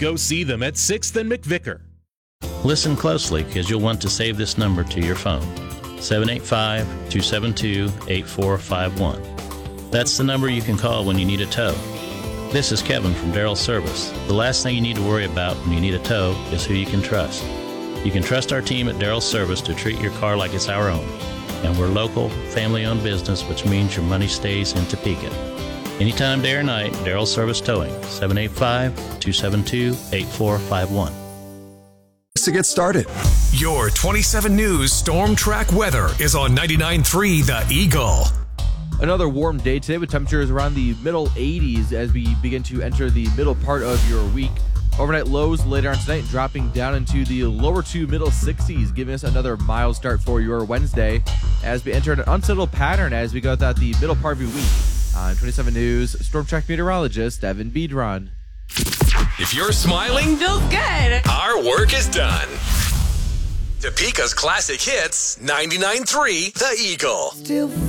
Go see them at 6th and McVicker. Listen closely because you'll want to save this number to your phone. 785-272-8451. That's the number you can call when you need a tow. This is Kevin from Darrell Service. The last thing you need to worry about when you need a tow is who you can trust. You can trust our team at Darrell Service to treat your car like it's our own. And we're local, family-owned business, which means your money stays in Topeka. Anytime, day or night, Darrell Service Towing, 785-272-8451. To get started. Your 27 News Storm Track weather is on 99.3 The Eagle. Another warm day today with temperatures around the middle 80s as we begin to enter the middle part of your week. Overnight lows later on tonight dropping down into the lower to middle 60s, giving us another mild start for your Wednesday as we enter an unsettled pattern as we go throughout the middle part of your week. On 27 News, Storm Track meteorologist Evan Biedron. If you're smiling, feels good. Our work is done. Topeka's classic hits, 99.3 The Eagle. Still